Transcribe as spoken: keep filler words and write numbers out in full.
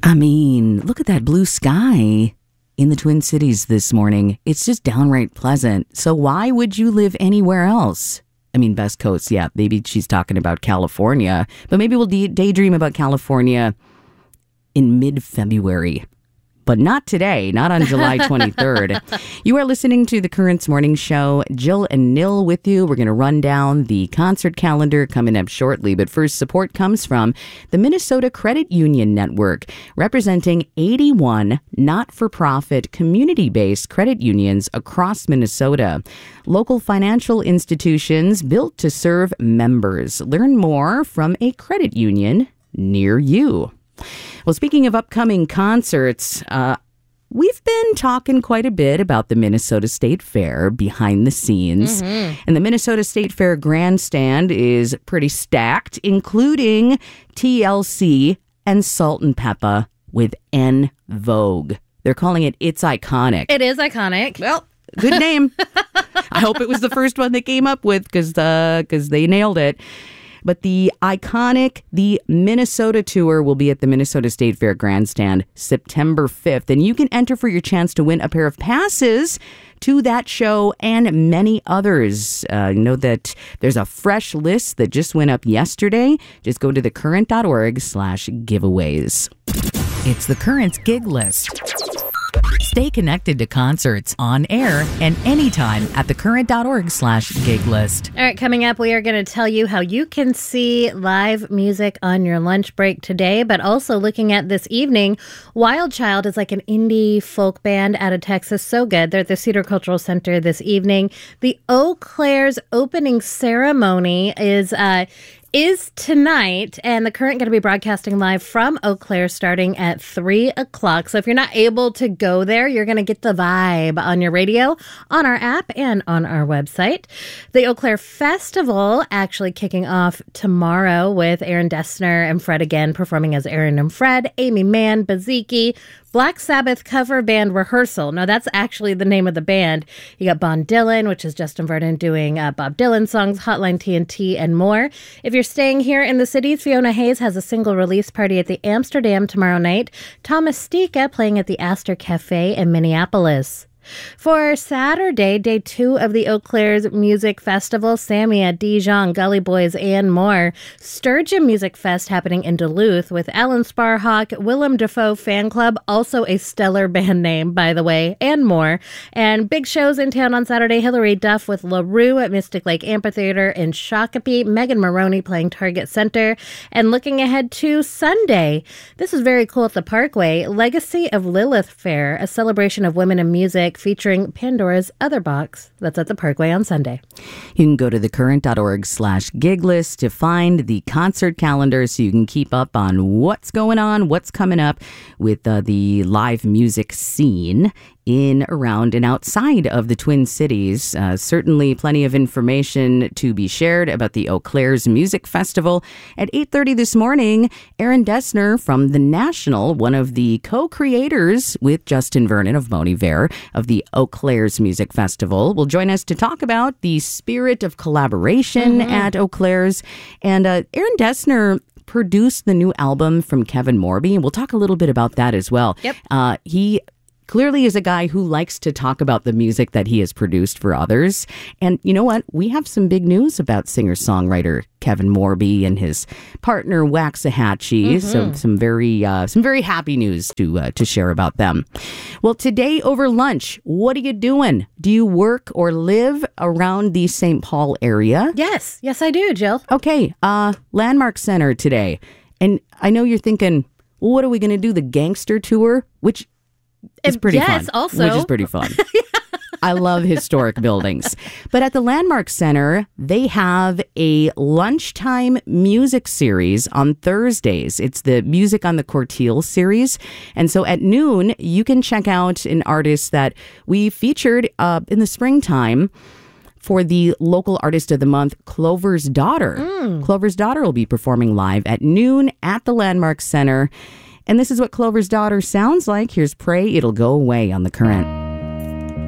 I mean, look at that blue sky in the Twin Cities this morning. It's just downright pleasant. So why would you live anywhere else? I mean, Best Coast, yeah, maybe she's talking about California, but maybe we'll de- daydream about California in mid-February. But not today, not on July twenty-third. You are listening to the Currents Morning Show. Jill and Nil with you. We're going to run down the concert calendar coming up shortly. But first, support comes from the Minnesota Credit Union Network, representing eighty-one not-for-profit, community-based credit unions across Minnesota. Local financial institutions built to serve members. Learn more from a credit union near you. Well, speaking of upcoming concerts, uh, we've been talking quite a bit about the Minnesota State Fair behind the scenes. Mm-hmm. And the Minnesota State Fair grandstand is pretty stacked, including T L C and Salt and Peppa with En Vogue. They're calling it It's Iconic. It is iconic. Well, good name. I hope it was the first one they came up with because uh, 'cause they nailed it. But the iconic, the Minnesota tour will be at the Minnesota State Fair Grandstand September fifth. And you can enter for your chance to win a pair of passes to that show and many others. Uh, know that there's a fresh list that just went up yesterday. Just go to thecurrent.org slash giveaways. It's the Current's gig list. Stay connected to concerts on air and anytime at thecurrent.org slash gig list. All right, coming up, we are going to tell you how you can see live music on your lunch break today, but also looking at this evening, Wild Child is like an indie folk band out of Texas. So good. They're at the Cedar Cultural Center this evening. The Eau Claire's opening ceremony is... Uh, is tonight, and the Current going to be broadcasting live from Eau Claire starting at three o'clock. So if you're not able to go there, you're going to get the vibe on your radio, on our app, and on our website. The Eau Claire Festival actually kicking off tomorrow with Aaron Dessner and Fred again performing as Aaron and Fred, Amy Mann, Baziki, Black Sabbath cover band Rehearsal. No, that's actually the name of the band. You got Bon Dylan, which is Justin Vernon doing uh, Bob Dylan songs, Hotline T N T, and more. If you're staying here in the city, Fiona Hayes has a single release party at the Amsterdam tomorrow night. Thomas Stika playing at the Astor Cafe in Minneapolis. For Saturday, day two of the Eau Claire's Music Festival, Samia, Dijon, Gully Boys, and more. Sturgeon Music Fest happening in Duluth with Alan Sparhawk, Willem Dafoe Fan Club, also a stellar band name, by the way, and more. And big shows in town on Saturday, Hillary Duff with LaRue at Mystic Lake Amphitheater in Shakopee, Megan Maroney playing Target Center. And looking ahead to Sunday, this is very cool at the Parkway, Legacy of Lilith Fair, a celebration of women in music, featuring Pandora's Other Box. That's at the Parkway on Sunday. You can go to thecurrent.org slash gig list to find the concert calendar so you can keep up on what's going on, what's coming up with uh, the live music scene in, around, and outside of the Twin Cities. Uh, certainly plenty of information to be shared about the Eau Claire's Music Festival. At eight thirty this morning, Aaron Dessner from The National, one of the co-creators with Justin Vernon of Bon Iver of the Eau Claire's Music Festival, will join us to talk about the spirit of collaboration mm-hmm. at Eau Claire's. And uh, Aaron Dessner produced the new album from Kevin Morby, and we'll talk a little bit about that as well. Yep. Uh, he... clearly is a guy who likes to talk about the music that he has produced for others. And you know what? We have some big news about singer-songwriter Kevin Morby and his partner Waxahachie. Mm-hmm. So some very uh, some very happy news to uh, to share about them. Well, today over lunch, what are you doing? Do you work or live around the Saint Paul area? Yes. Yes, I do, Jill. Okay. Uh, Landmark Center today. And I know you're thinking, well, what are we going to do? The gangster tour? Which... It's pretty yes, fun. also. Which is pretty fun. I love historic buildings. But at the Landmark Center, they have a lunchtime music series on Thursdays. It's the Music on the Cortile series. And so at noon, you can check out an artist that we featured uh, in the springtime for the local artist of the month, Clover's Daughter. Mm. Clover's Daughter will be performing live at noon at the Landmark Center. And this is what Clover's Daughter sounds like. Here's Pray It'll Go Away on The Current.